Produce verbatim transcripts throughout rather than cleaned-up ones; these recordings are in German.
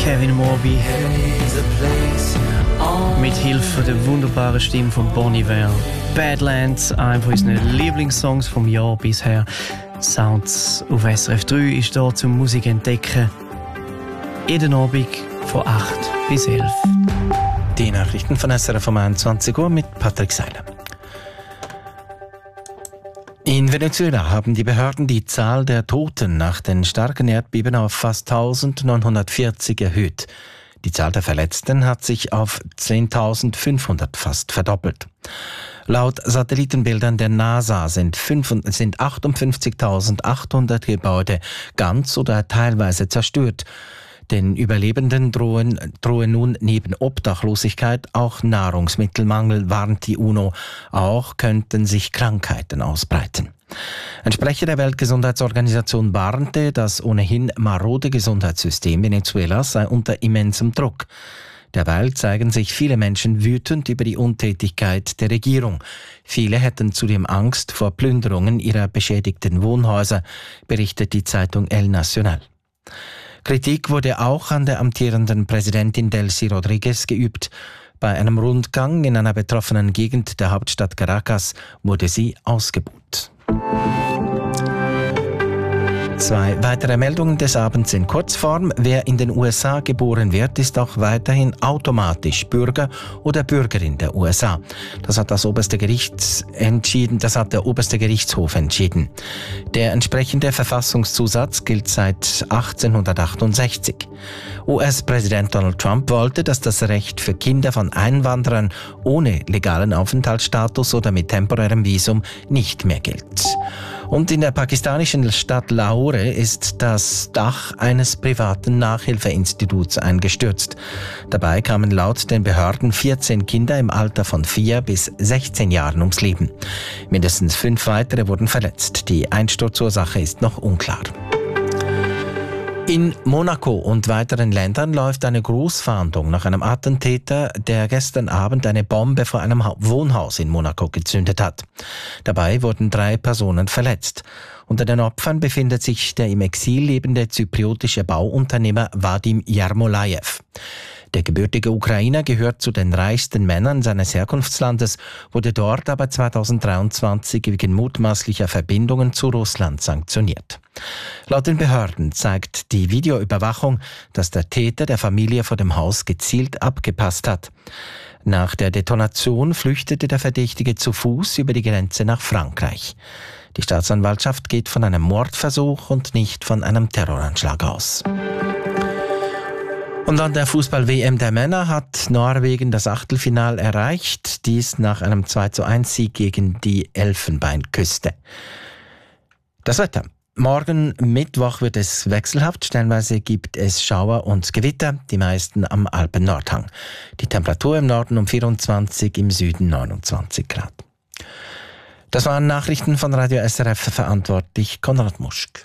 Kevin Morby. Mit Hilfe der wunderbaren Stimme von Bon Iver. Badlands, einer von unseren Lieblingssongs vom Jahr bisher. Sounds auf S R F drei ist hier zum Musik entdecken. Jeden Abend von acht bis elf. Die Nachrichten von S R F um einundzwanzig Uhr mit Patrick Seiler. In Venezuela haben die Behörden die Zahl der Toten nach den starken Erdbeben auf fast eintausendneunhundertvierzig erhöht. Die Zahl der Verletzten hat sich auf zehntausendfünfhundert fast verdoppelt. Laut Satellitenbildern der NASA sind, sind achtundfünfzigtausendachthundert Gebäude ganz oder teilweise zerstört. Den Überlebenden drohen, drohen nun neben Obdachlosigkeit auch Nahrungsmittelmangel, warnt die UNO. Auch könnten sich Krankheiten ausbreiten. Ein Sprecher der Weltgesundheitsorganisation warnte, das ohnehin marode Gesundheitssystem Venezuelas sei unter immensem Druck. Derweil zeigen sich viele Menschen wütend über die Untätigkeit der Regierung. Viele hätten zudem Angst vor Plünderungen ihrer beschädigten Wohnhäuser, berichtet die Zeitung El Nacional. Kritik wurde auch an der amtierenden Präsidentin Delcy Rodriguez geübt. Bei einem Rundgang in einer betroffenen Gegend der Hauptstadt Caracas wurde sie ausgebuht. Zwei weitere Meldungen des Abends in Kurzform. Wer in den U S A geboren wird, ist auch weiterhin automatisch Bürger oder Bürgerin der U S A. Das hat das oberste Gericht entschieden, das hat der oberste Gerichtshof entschieden. Der entsprechende Verfassungszusatz gilt seit achtzehnhundertachtundsechzig. U S-Präsident Donald Trump wollte, dass das Recht für Kinder von Einwanderern ohne legalen Aufenthaltsstatus oder mit temporärem Visum nicht mehr gilt. Und in der pakistanischen Stadt Lahore ist das Dach eines privaten Nachhilfeinstituts eingestürzt. Dabei kamen laut den Behörden vierzehn Kinder im Alter von vier bis sechzehn Jahren ums Leben. Mindestens fünf weitere wurden verletzt. Die Einsturzursache ist noch unklar. In Monaco und weiteren Ländern läuft eine Großfahndung nach einem Attentäter, der gestern Abend eine Bombe vor einem Wohnhaus in Monaco gezündet hat. Dabei wurden drei Personen verletzt. Unter den Opfern befindet sich der im Exil lebende zypriotische Bauunternehmer Vadim Yarmolayev. Der gebürtige Ukrainer gehört zu den reichsten Männern seines Herkunftslandes, wurde dort aber zweitausenddreiundzwanzig wegen mutmaßlicher Verbindungen zu Russland sanktioniert. Laut den Behörden zeigt die Videoüberwachung, dass der Täter der Familie vor dem Haus gezielt abgepasst hat. Nach der Detonation flüchtete der Verdächtige zu Fuß über die Grenze nach Frankreich. Die Staatsanwaltschaft geht von einem Mordversuch und nicht von einem Terroranschlag aus. Und an der Fußball-W M der Männer hat Norwegen das Achtelfinale erreicht, dies nach einem zwei zu eins Sieg gegen die Elfenbeinküste. Das Wetter. Morgen Mittwoch wird es wechselhaft, stellenweise gibt es Schauer und Gewitter, die meisten am Alpen-Nordhang. Die Temperatur im Norden um vierundzwanzig, im Süden neunundzwanzig Grad. Das waren Nachrichten von Radio S R F, verantwortlich Konrad Muschk.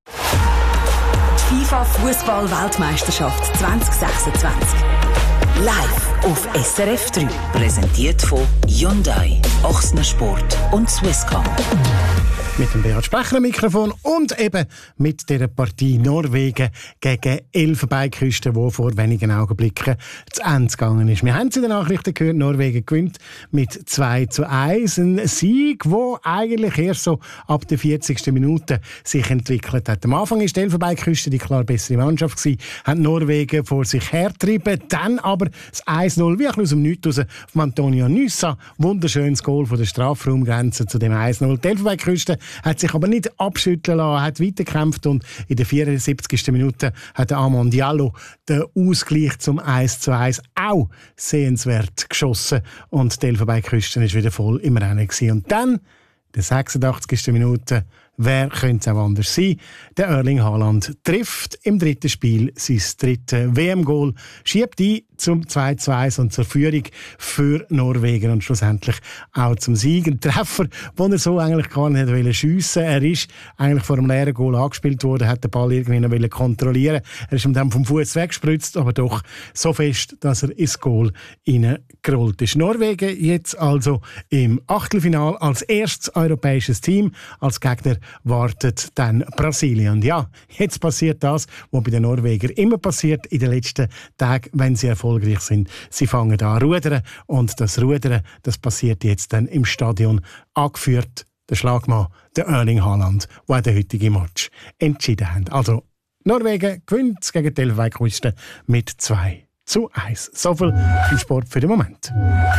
FIFA-Fußball-Weltmeisterschaft zwanzig sechsundzwanzig. Live auf S R F drei. Präsentiert von Hyundai, Ochsner Sport und Swisscom. Mit dem Beat Sprecher am Mikrofon und eben mit der Partie Norwegen gegen Elfenbeinküste, die vor wenigen Augenblicken zu Ende gegangen ist. Wir haben es in den Nachrichten gehört, Norwegen gewinnt mit zwei zu eins. Ein Sieg, der eigentlich erst so ab der vierzigsten Minute sich entwickelt hat. Am Anfang war die Elfenbeinküste die klar bessere Mannschaft gewesen, hat Norwegen vor sich hergetrieben, dann aber das eins null, wie ein aus dem Nichts raus von Antonio Nyssa. Wunderschönes Goal von der Strafraumgrenze zu dem eins null. Die Elfenbeinküste hat sich aber nicht abschütteln lassen, hat weitergekämpft und in der vierundsiebzigsten Minute hat Amon Diallo den Ausgleich zum eins zu eins auch sehenswert geschossen und die Elfenbeinküste war wieder voll im Rennen gewesen. Und dann, in der sechsundachtzigsten Minute, wer könnte es auch anders sein? Der Erling Haaland trifft im dritten Spiel sein drittes W M-Goal, schiebt ein zum zwei zu eins und zur Führung für Norwegen und schlussendlich auch zum Sieg. Ein Treffer, den er so eigentlich gar nicht schiessen wollte. Er ist eigentlich vor einem leeren Goal angespielt worden, hat den Ball irgendwie noch kontrollieren. Er ist ihm dann vom Fuß weggespritzt, aber doch so fest, dass er ins Goal reingerollt ist. Norwegen jetzt also im Achtelfinale als erstes europäisches Team, als Gegner wartet dann Brasilien. Und ja, jetzt passiert das, was bei den Norwegern immer passiert in den letzten Tagen, wenn sie erfolgreich sind. Sie fangen an rudern und das Rudern, das passiert jetzt dann im Stadion, angeführt der Schlagmann, der Erling Haaland, der den heutigen Match entschieden hat. Also Norwegen gewinnt gegen die Elfenbeinküste mit zwei zu eins. So viel im Sport für den Moment.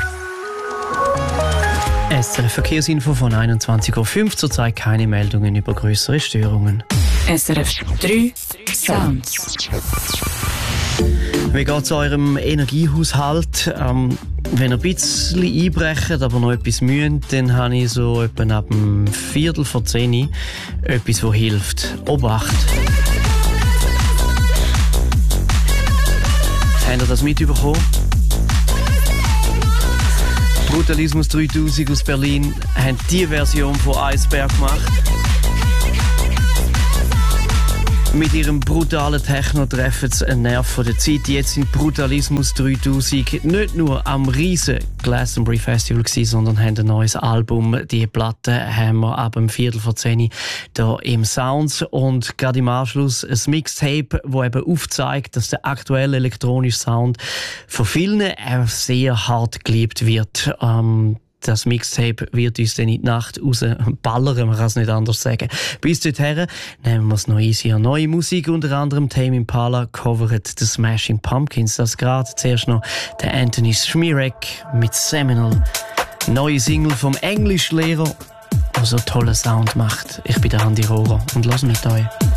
S R F Verkehrsinfo von einundzwanzig Uhr fünf, zurzeit keine Meldungen über größere Störungen. S R F drei Sounds. Wie geht es eurem Energiehaushalt? Ähm, wenn ihr ein bisschen einbrecht, aber noch etwas müsst, dann habe ich so etwa ab dem Viertel vor zehn etwas, das hilft. Obacht! Habt ihr das mitbekommen? Brutalismus dreitausend aus Berlin haben die Version von Eisberg gemacht. Mit ihrem brutalen Techno treffen sie einen Nerv von der Zeit. Jetzt sind Brutalismus dreitausend nicht nur am riesen Glastonbury Festival gewesen, sondern haben ein neues Album. Die Platte haben wir ab dem Viertel vor zehn hier im Sounds. Und gerade im Anschluss ein Mixtape, das eben aufzeigt, dass der aktuelle elektronische Sound von vielen sehr hart geliebt wird. Ähm, Das Mixtape wird uns dann in die Nacht rausballern, man kann es nicht anders sagen. Bis dorthin nehmen wir es noch easy an. Neue Musik, unter anderem Tame Impala covert The Smashing Pumpkins. Das gerade zuerst noch der Anthony Smirek mit Seminole. Neue Single vom Englischlehrer, der so tollen Sound macht. Ich bin der Andi Rohrer und lass mit euch.